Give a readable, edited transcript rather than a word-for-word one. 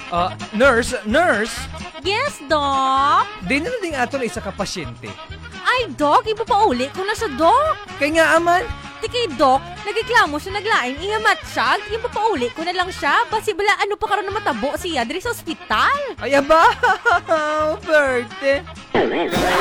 Nurse? Yes, Doc? Di na ding ato na isa ka pasyente. Ay, Doc, iba pa uli ko na siya, Doc. Kay nga aman, Di kay Doc, nagreklamo siya naglain, iyamat siya, iba pa uli ko na lang siya. Basi bala, ano pa karon na matabo siya diri sa ospital. ay aba, Berte.